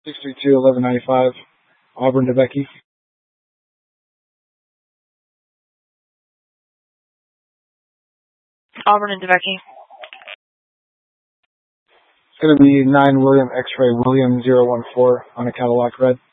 632-1195, Auburn to Becky. Auburn and DeBecky. It's going to be 9 William X-Ray William 014 on a Cadillac red.